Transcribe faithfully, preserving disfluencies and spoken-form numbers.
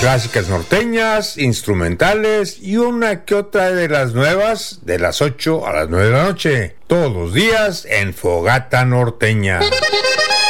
clásicas norteñas, instrumentales y una que otra de las nuevas de las ocho a las nueve de la noche. Todos los días en Fogata Norteña.